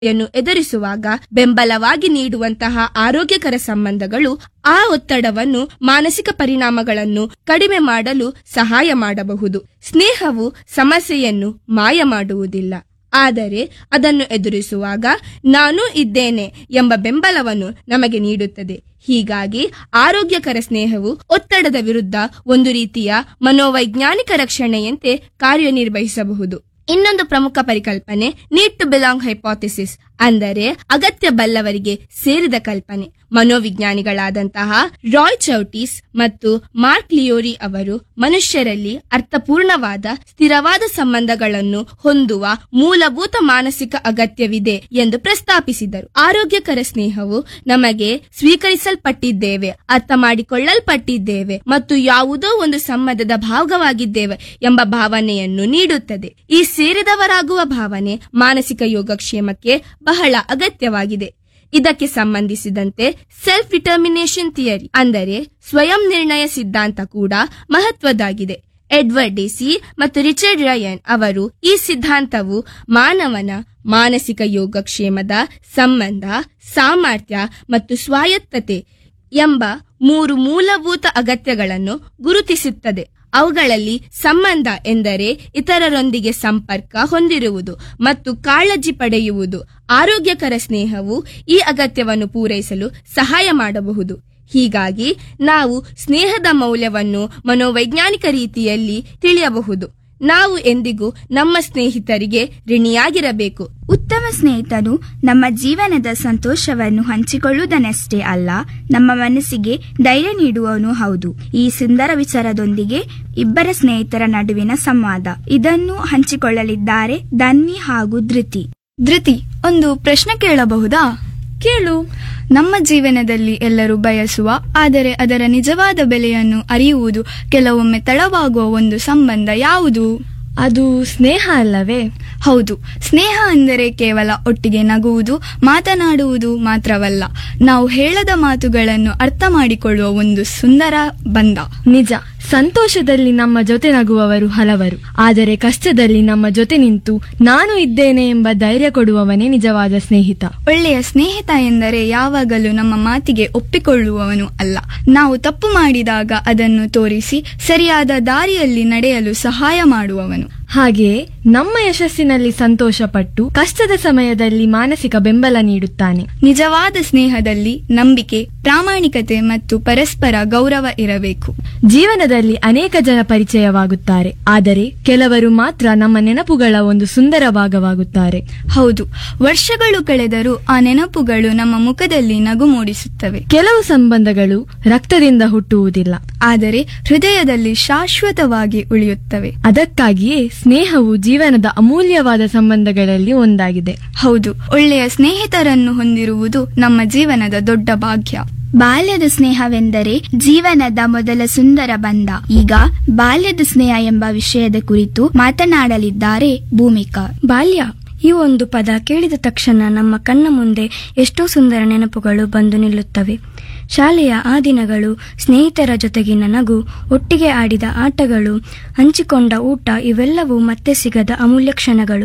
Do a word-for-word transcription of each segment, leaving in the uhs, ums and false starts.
ಯನ್ನು ಎದುರಿಸುವಾಗ ಬೆಂಬಲವಾಗಿ ನೀಡುವಂತಹ ಆರೋಗ್ಯಕರ ಸಂಬಂಧಗಳು ಆ ಒತ್ತಡವನ್ನು, ಮಾನಸಿಕ ಪರಿಣಾಮಗಳನ್ನು ಕಡಿಮೆ ಮಾಡಲು ಸಹಾಯ ಮಾಡಬಹುದು. ಸ್ನೇಹವು ಸಮಸ್ಯೆಯನ್ನು ಮಾಯ ಮಾಡುವುದಿಲ್ಲ, ಆದರೆ ಅದನ್ನು ಎದುರಿಸುವಾಗ ನಾನು ಇದ್ದೇನೆ ಎಂಬ ಬೆಂಬಲವನ್ನು ನಮಗೆ ನೀಡುತ್ತದೆ. ಹೀಗಾಗಿ ಆರೋಗ್ಯಕರ ಸ್ನೇಹವು ಒತ್ತಡದ ವಿರುದ್ಧ ಒಂದು ರೀತಿಯ ಮನೋವೈಜ್ಞಾನಿಕ ರಕ್ಷಣೆಯಂತೆ ಕಾರ್ಯನಿರ್ವಹಿಸಬಹುದು. ಇನ್ನೊಂದು ಪ್ರಮುಖ ಪರಿಕಲ್ಪನೆ ನೀಡ್ ಟು ಬಿಲಾಂಗ್ ಹೈಪೋಥಿಸಿಸ್, ಅಂದರೆ ಅಗತ್ಯ ಬಲ್ಲವರಿಗೆ ಸೇರಿದ ಕಲ್ಪನೆ. ಮನೋವಿಜ್ಞಾನಿಗಳಾದಂತಹ ರಾಯ್ ಚೌಟಿಸ್ ಮತ್ತು ಮಾರ್ಕ್ ಲಿಯೋರಿ ಅವರು ಮನುಷ್ಯರಲ್ಲಿ ಅರ್ಥಪೂರ್ಣವಾದ ಸ್ಥಿರವಾದ ಸಂಬಂಧಗಳನ್ನು ಹೊಂದುವ ಮೂಲಭೂತ ಮಾನಸಿಕ ಅಗತ್ಯವಿದೆ ಎಂದು ಪ್ರಸ್ತಾಪಿಸಿದರು. ಆರೋಗ್ಯಕರ ಸ್ನೇಹವು ನಮಗೆ ಸ್ವೀಕರಿಸಲ್ಪಟ್ಟಿದ್ದೇವೆ, ಅರ್ಥ ಮಾಡಿಕೊಳ್ಳಲ್ಪಟ್ಟಿದ್ದೇವೆ ಮತ್ತು ಯಾವುದೋ ಒಂದು ಸಂಬಂಧದ ಭಾಗವಾಗಿದ್ದೇವೆ ಎಂಬ ಭಾವನೆಯನ್ನು ನೀಡುತ್ತದೆ. ಈ ಸೇರಿದವರಾಗುವ ಭಾವನೆ ಮಾನಸಿಕ ಯೋಗಕ್ಷೇಮಕ್ಕೆ ಬಹಳ ಅಗತ್ಯವಾಗಿದೆ. ಇದಕ್ಕೆ ಸಂಬಂಧಿಸಿದಂತೆ ಸೆಲ್ಫ್ ಡಿಟರ್ಮಿನೇಷನ್ ಥಿಯರಿ, ಅಂದರೆ ಸ್ವಯಂ ನಿರ್ಣಯ ಸಿದ್ಧಾಂತ ಕೂಡ ಮಹತ್ವದಾಗಿದೆ. ಎಡ್ವರ್ಡ್ ಡೆಸಿ ಮತ್ತು ರಿಚರ್ಡ್ ರಯನ್ ಅವರು ಈ ಸಿದ್ಧಾಂತವು ಮಾನವನ ಮಾನಸಿಕ ಯೋಗಕ್ಷೇಮದ ಸಂಬಂಧ, ಸಾಮರ್ಥ್ಯ ಮತ್ತು ಸ್ವಾಯತ್ತತೆ ಎಂಬ ಮೂರು ಮೂಲಭೂತ ಅಗತ್ಯಗಳನ್ನು ಗುರುತಿಸುತ್ತದೆ. ಅವುಗಳಲ್ಲಿ ಸಂಬಂಧ ಎಂದರೆ ಇತರರೊಂದಿಗೆ ಸಂಪರ್ಕ ಹೊಂದಿರುವುದು ಮತ್ತು ಕಾಳಜಿ ಪಡೆಯುವುದು. ಆರೋಗ್ಯಕರ ಸ್ನೇಹವು ಈ ಅಗತ್ಯವನ್ನು ಪೂರೈಸಲು ಸಹಾಯ ಮಾಡಬಹುದು. ಹೀಗಾಗಿ ನಾವು ಸ್ನೇಹದ ಮೌಲ್ಯವನ್ನು ಮನೋವೈಜ್ಞಾನಿಕ ರೀತಿಯಲ್ಲಿ ತಿಳಿಯಬಹುದು. ನಾವು ಎಂದಿಗೂ ನಮ್ಮ ಸ್ನೇಹಿತರಿಗೆ ಋಣಿಯಾಗಿರಬೇಕು. ಉತ್ತಮ ಸ್ನೇಹಿತನು ನಮ್ಮ ಜೀವನದ ಸಂತೋಷವನ್ನು ಹಂಚಿಕೊಳ್ಳುವುದನ್ನಷ್ಟೇ ಅಲ್ಲ, ನಮ್ಮ ಮನಸ್ಸಿಗೆ ಧೈರ್ಯ ನೀಡುವವನು ಹೌದು. ಈ ಸುಂದರ ವಿಚಾರದೊಂದಿಗೆ ಇಬ್ಬರ ಸ್ನೇಹಿತರ ನಡುವಿನ ಸಂವಾದ, ಇದನ್ನು ಹಂಚಿಕೊಳ್ಳಲಿದ್ದಾರೆ ಧನ್ವಿ ಹಾಗೂ ಧೃತಿ. ಧೃತಿ, ಒಂದು ಪ್ರಶ್ನೆ ಕೇಳಬಹುದಾ? ಕೇಳು. ನಮ್ಮ ಜೀವನದಲ್ಲಿ ಎಲ್ಲರೂ ಬಯಸುವ, ಆದರೆ ಅದರ ನಿಜವಾದ ಬೆಲೆಯನ್ನು ಅರಿಯುವುದು ಕೆಲವೊಮ್ಮೆ ತಡವಾಗುವ ಒಂದು ಸಂಬಂಧ ಯಾವುದು? ಅದು ಸ್ನೇಹ ಅಲ್ಲವೇ? ಹೌದು, ಸ್ನೇಹ ಅಂದರೆ ಕೇವಲ ಒಟ್ಟಿಗೆ ನಗುವುದು, ಮಾತನಾಡುವುದು ಮಾತ್ರವಲ್ಲ, ನಾವು ಹೇಳದ ಮಾತುಗಳನ್ನು ಅರ್ಥ ಮಾಡಿಕೊಳ್ಳುವ ಒಂದು ಸುಂದರ ಬಂಧ. ನಿಜ, ಸಂತೋಷದಲ್ಲಿ ನಮ್ಮ ಜೊತೆ ನಗುವವರು ಹಲವರು, ಆದರೆ ಕಷ್ಟದಲ್ಲಿ ನಮ್ಮ ಜೊತೆ ನಿಂತು ನಾನು ಇದ್ದೇನೆ ಎಂಬ ಧೈರ್ಯ ಕೊಡುವವನೇ ನಿಜವಾದ ಸ್ನೇಹಿತ. ಒಳ್ಳೆಯ ಸ್ನೇಹಿತ ಎಂದರೆ ಯಾವಾಗಲೂ ನಮ್ಮ ಮಾತಿಗೆ ಒಪ್ಪಿಕೊಳ್ಳುವವನು ಅಲ್ಲ, ನಾವು ತಪ್ಪು ಮಾಡಿದಾಗ ಅದನ್ನು ತೋರಿಸಿ ಸರಿಯಾದ ದಾರಿಯಲ್ಲಿ ನಡೆಯಲು ಸಹಾಯ ಮಾಡುವವನು. ಹಾಗೆಯೇ ನಮ್ಮ ಯಶಸ್ಸಿನಲ್ಲಿ ಸಂತೋಷಪಟ್ಟು ಕಷ್ಟದ ಸಮಯದಲ್ಲಿ ಮಾನಸಿಕ ಬೆಂಬಲ ನೀಡುತ್ತಾನೆ. ನಿಜವಾದ ಸ್ನೇಹದಲ್ಲಿ ನಂಬಿಕೆ, ಪ್ರಾಮಾಣಿಕತೆ ಮತ್ತು ಪರಸ್ಪರ ಗೌರವ ಇರಬೇಕು. ಜೀವನದಲ್ಲಿ ಅನೇಕ ಜನ ಪರಿಚಯವಾಗುತ್ತಾರೆ, ಆದರೆ ಕೆಲವರು ಮಾತ್ರ ನಮ್ಮ ನೆನಪುಗಳ ಒಂದು ಸುಂದರ ಭಾಗವಾಗುತ್ತಾರೆ. ಹೌದು, ವರ್ಷಗಳು ಕಳೆದರೂ ಆ ನೆನಪುಗಳು ನಮ್ಮ ಮುಖದಲ್ಲಿ ನಗು ಮೂಡಿಸುತ್ತವೆ. ಕೆಲವು ಸಂಬಂಧಗಳು ರಕ್ತದಿಂದ ಹುಟ್ಟುವುದಿಲ್ಲ, ಆದರೆ ಹೃದಯದಲ್ಲಿ ಶಾಶ್ವತವಾಗಿ ಉಳಿಯುತ್ತವೆ. ಅದಕ್ಕಾಗಿಯೇ ಸ್ನೇಹವು ಜೀವನದ ಅಮೂಲ್ಯವಾದ ಸಂಬಂಧಗಳಲ್ಲಿ ಒಂದಾಗಿದೆ. ಹೌದು, ಒಳ್ಳೆಯ ಸ್ನೇಹಿತರನ್ನು ಹೊಂದಿರುವುದು ನಮ್ಮ ಜೀವನದ ದೊಡ್ಡ ಭಾಗ್ಯ. ಬಾಲ್ಯದ ಸ್ನೇಹವೆಂದರೆ ಜೀವನದ ಮೊದಲ ಸುಂದರ ಬಂಧ. ಈಗ ಬಾಲ್ಯದ ಸ್ನೇಹ ಎಂಬ ವಿಷಯದ ಕುರಿತು ಮಾತನಾಡಲಿದ್ದಾರೆ ಭೂಮಿಕಾ. ಬಾಲ್ಯ ಈ ಒಂದು ಪದ ಕೇಳಿದ ತಕ್ಷಣ ನಮ್ಮ ಕಣ್ಣ ಮುಂದೆ ಎಷ್ಟೋ ಸುಂದರ ನೆನಪುಗಳು ಬಂದು ನಿಲ್ಲುತ್ತವೆ. ಶಾಲೆಯ ಆ ದಿನಗಳು, ಸ್ನೇಹಿತರ ಜೊತೆಗಿನ ನಗು, ಒಟ್ಟಿಗೆ ಆಡಿದ ಆಟಗಳು, ಹಂಚಿಕೊಂಡ ಊಟ, ಇವೆಲ್ಲವೂ ಮತ್ತೆ ಸಿಗದ ಅಮೂಲ್ಯ ಕ್ಷಣಗಳು.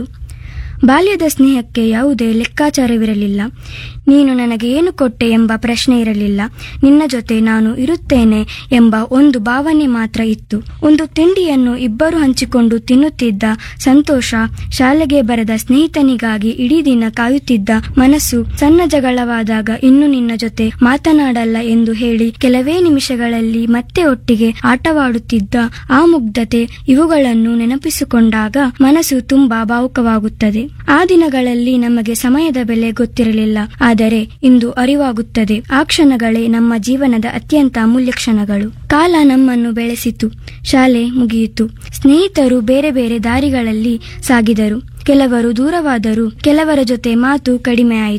ಬಾಲ್ಯದ ಸ್ನೇಹಕ್ಕೆ ಯಾವುದೇ ಲೆಕ್ಕಾಚಾರವಿರಲಿಲ್ಲ. ನೀನು ನನಗೆ ಏನು ಕೊಟ್ಟೆ ಎಂಬ ಪ್ರಶ್ನೆ ಇರಲಿಲ್ಲ. ನಿನ್ನ ಜೊತೆ ನಾನು ಇರುತ್ತೇನೆ ಎಂಬ ಒಂದು ಭಾವನೆ ಮಾತ್ರ ಇತ್ತು. ಒಂದು ತಿಂಡಿಯನ್ನು ಇಬ್ಬರು ಹಂಚಿಕೊಂಡು ತಿನ್ನುತ್ತಿದ್ದ ಸಂತೋಷ, ಶಾಲೆಗೆ ಬರದ ಸ್ನೇಹಿತನಿಗಾಗಿ ಇಡೀ ದಿನ ಕಾಯುತ್ತಿದ್ದ ಮನಸ್ಸು, ಸಣ್ಣ ಜಗಳವಾದಾಗ ಇನ್ನು ನಿನ್ನ ಜೊತೆ ಮಾತನಾಡಲ್ಲ ಎಂದು ಹೇಳಿ ಕೆಲವೇ ನಿಮಿಷಗಳಲ್ಲಿ ಮತ್ತೆ ಒಟ್ಟಿಗೆ ಆಟವಾಡುತ್ತಿದ್ದ ಆ ಮುಗ್ಧತೆ, ಇವುಗಳನ್ನು ನೆನಪಿಸಿಕೊಂಡಾಗ ಮನಸ್ಸು ತುಂಬಾ ಭಾವುಕವಾಗುತ್ತದೆ. ಆ ದಿನಗಳಲ್ಲಿ ನಮಗೆ ಸಮಯದ ಬೆಲೆ ಗೊತ್ತಿರಲಿಲ್ಲ, ಆದರೆ ಇಂದು ಅರಿವಾಗುತ್ತದೆ. ಆ ಕ್ಷಣಗಳೇ ನಮ್ಮ ಜೀವನದ ಅತ್ಯಂತ ಅಮೂಲ್ಯ ಕ್ಷಣಗಳು. ಕಾಲ ನಮ್ಮನ್ನು ಬೆಳೆಸಿತು, ಶಾಲೆ ಮುಗಿಯಿತು, ಸ್ನೇಹಿತರು ಬೇರೆ ಬೇರೆ ದಾರಿಗಳಲ್ಲಿ ಸಾಗಿದರು, ಕೆಲವರು ದೂರವಾದರು, ಕೆಲವರ ಜೊತೆ ಮಾತು ಕಡಿಮೆ ಆಯಿತು.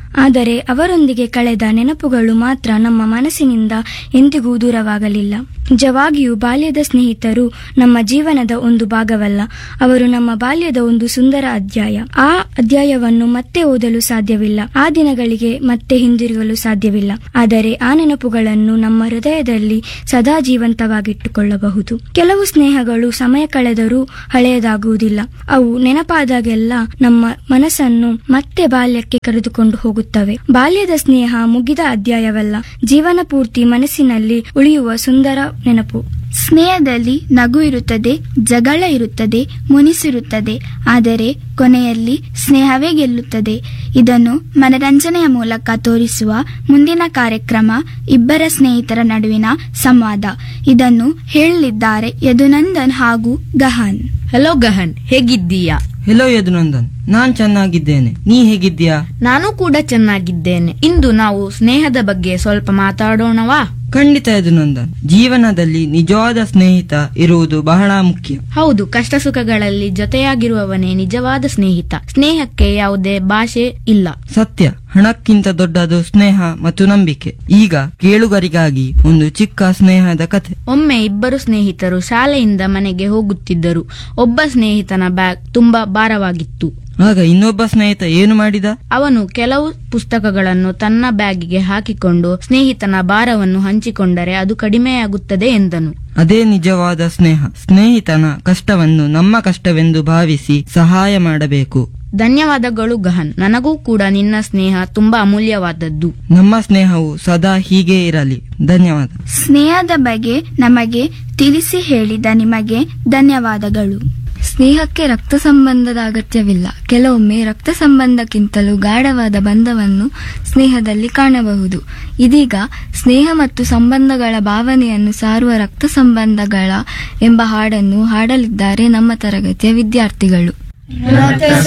ಆದರೆ ಅವರೊಂದಿಗೆ ಕಳೆದ ನೆನಪುಗಳು ಮಾತ್ರ ನಮ್ಮ ಮನಸ್ಸಿನಿಂದ ಎಂದಿಗೂ ದೂರವಾಗಲಿಲ್ಲ. ನಿಜವಾಗಿಯೂ ಬಾಲ್ಯದ ಸ್ನೇಹಿತರು ನಮ್ಮ ಜೀವನದ ಒಂದು ಭಾಗವಲ್ಲ, ಅವರು ನಮ್ಮ ಬಾಲ್ಯದ ಒಂದು ಸುಂದರ ಅಧ್ಯಾಯ. ಆ ಅಧ್ಯಾಯವನ್ನು ಮತ್ತೆ ಓದಲು ಸಾಧ್ಯವಿಲ್ಲ, ಆ ದಿನಗಳಿಗೆ ಮತ್ತೆ ಹಿಂದಿರುಗಲು ಸಾಧ್ಯವಿಲ್ಲ. ಆದರೆ ಆ ನೆನಪುಗಳನ್ನು ನಮ್ಮ ಹೃದಯದಲ್ಲಿ ಸದಾ ಜೀವಂತವಾಗಿಟ್ಟುಕೊಳ್ಳಬಹುದು. ಕೆಲವು ಸ್ನೇಹಗಳು ಸಮಯ ಕಳೆದರೂ ಹಳೆಯದಾಗುವುದಿಲ್ಲ. ಅವು ನೆನಪಾದಾಗೆಲ್ಲ ನಮ್ಮ ಮನಸ್ಸನ್ನು ಮತ್ತೆ ಬಾಲ್ಯಕ್ಕೆ ಕರೆದುಕೊಂಡು ಹೋಗುತ್ತವೆ. ಬಾಲ್ಯದ ಸ್ನೇಹ ಮುಗಿದ ಅಧ್ಯಾಯವಲ್ಲ, ಜೀವನ ಪೂರ್ತಿ ಮನಸ್ಸಿನಲ್ಲಿ ಉಳಿಯುವ ಸುಂದರ ನೆನಪು. ಸ್ನೇಹದಲ್ಲಿ ನಗು ಇರುತ್ತದೆ, ಜಗಳ ಇರುತ್ತದೆ, ಮುನಿಸಿರುತ್ತದೆ, ಆದರೆ ಕೊನೆಯಲ್ಲಿ ಸ್ನೇಹವೇ ಗೆಲ್ಲುತ್ತದೆ. ಇದನ್ನು ಮನರಂಜನೆಯ ಮೂಲಕ ತೋರಿಸುವ ಮುಂದಿನ ಕಾರ್ಯಕ್ರಮ ಇಬ್ಬರ ಸ್ನೇಹಿತರ ನಡುವಿನ ಸಂವಾದ. ಇದನ್ನು ಹೇಳಲಿದ್ದಾರೆ ಯದುನಂದನ್ ಹಾಗೂ ಗಹನ್. ಹಲೋ ಗಹನ್, ಹೇಗಿದ್ದೀಯಾ? ಹೆಲೋ ಯದುನಂದನ್, ನಾನ್ ಚೆನ್ನಾಗಿದ್ದೇನೆ. ನೀ ಹೇಗಿದ್ದೀಯಾ? ನಾನು ಕೂಡ ಚೆನ್ನಾಗಿದ್ದೇನೆ. ಇಂದು ನಾವು ಸ್ನೇಹದ ಬಗ್ಗೆ ಸ್ವಲ್ಪ ಮಾತಾಡೋಣವಾ? ಖಂಡಿತ ಯದುನಂದನ್. ಜೀವನದಲ್ಲಿ ನಿಜವಾದ ಸ್ನೇಹಿತ ಇರುವುದು ಬಹಳ ಮುಖ್ಯ. ಹೌದು, ಕಷ್ಟ ಸುಖಗಳಲ್ಲಿ ಜೊತೆಯಾಗಿರುವವನೇ ನಿಜವಾದ ಸ್ನೇಹಿತ. ಸ್ನೇಹಕ್ಕೆ ಯಾವುದೇ ಭಾಷೆ ಇಲ್ಲ. ಸತ್ಯ. ಹಣಕ್ಕಿಂತ ದೊಡ್ಡದು ಸ್ನೇಹ ಮತ್ತು ನಂಬಿಕೆ. ಈಗ ಕೇಳುಗರಿಗಾಗಿ ಒಂದು ಚಿಕ್ಕ ಸ್ನೇಹದ ಕಥೆ. ಒಮ್ಮೆ ಇಬ್ಬರು ಸ್ನೇಹಿತರು ಶಾಲೆಯಿಂದ ಮನೆಗೆ ಹೋಗುತ್ತಿದ್ದರು. ಒಬ್ಬ ಸ್ನೇಹಿತನ ಬ್ಯಾಗ್ ತುಂಬಾ ಭಾರವಾಗಿತ್ತು. ಆಗ ಇನ್ನೊಬ್ಬ ಸ್ನೇಹಿತ ಏನು ಮಾಡಿದ? ಅವನು ಕೆಲವು ಪುಸ್ತಕಗಳನ್ನು ತನ್ನ ಬ್ಯಾಗಿಗೆ ಹಾಕಿಕೊಂಡು ಸ್ನೇಹಿತನ ಭಾರವನ್ನು ಹಂಚಿಕೊಂಡರೆ ಅದು ಕಡಿಮೆಯಾಗುತ್ತದೆ ಎಂದನು. ಅದೇ ನಿಜವಾದ ಸ್ನೇಹ. ಸ್ನೇಹಿತನ ಕಷ್ಟವನ್ನು ನಮ್ಮ ಕಷ್ಟವೆಂದು ಭಾವಿಸಿ ಸಹಾಯ ಮಾಡಬೇಕು. ಧನ್ಯವಾದಗಳು ಗಹನ್. ನನಗೂ ಕೂಡ ನಿನ್ನ ಸ್ನೇಹ ತುಂಬಾ ಅಮೂಲ್ಯವಾದದ್ದು. ನಮ್ಮ ಸ್ನೇಹವು ಸದಾ ಹೀಗೆ ಇರಲಿ. ಧನ್ಯವಾದ. ಸ್ನೇಹದ ಬಗ್ಗೆ ನಮಗೆ ತಿಳಿಸಿ ಹೇಳಿದ ನಿಮಗೆ ಧನ್ಯವಾದಗಳು. ಸ್ನೇಹಕ್ಕೆ ರಕ್ತ ಸಂಬಂಧದ ಅಗತ್ಯವಿಲ್ಲ. ಕೆಲವೊಮ್ಮೆ ರಕ್ತ ಸಂಬಂಧಕ್ಕಿಂತಲೂ ಗಾಢವಾದ ಬಂಧವನ್ನು ಸ್ನೇಹದಲ್ಲಿ ಕಾಣಬಹುದು. ಇದೀಗ ಸ್ನೇಹ ಮತ್ತು ಸಂಬಂಧಗಳ ಭಾವನೆಯನ್ನು ಸಾರುವ ರಕ್ತ ಸಂಬಂಧಗಳ ಎಂಬ ಹಾಡನ್ನು ಹಾಡಲಿದ್ದಾರೆ ನಮ್ಮ ತರಗತಿಯ ವಿದ್ಯಾರ್ಥಿಗಳು.